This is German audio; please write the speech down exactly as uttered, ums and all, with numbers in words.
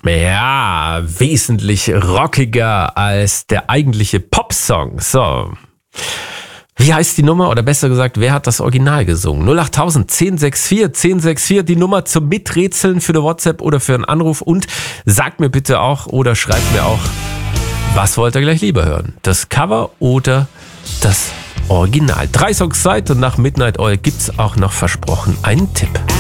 Ja, wesentlich rockiger als der eigentliche Popsong. So. Wie heißt die Nummer? Oder besser gesagt, wer hat das Original gesungen? null acht tausend, zehn sechs vier, zehn sechs vier, die Nummer zum Miträtseln für eine WhatsApp oder für einen Anruf. Und sagt mir bitte auch oder schreibt mir auch, was wollt ihr gleich lieber hören? Das Cover oder das Original? Drei Songs Zeit und nach Midnight Oil gibt's auch noch versprochen einen Tipp.